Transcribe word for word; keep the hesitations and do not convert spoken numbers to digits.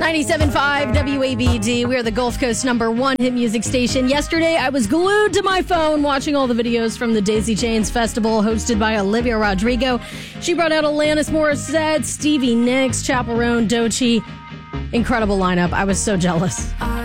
ninety-seven point five W A B D. We are the Gulf Coast number one hit music station. Yesterday, I was glued to my phone watching all the videos from the Daisy Chains Festival hosted by Olivia Rodrigo. She brought out Alanis Morissette, Stevie Nicks, Chaperone, Doechii. Incredible lineup. I was so jealous.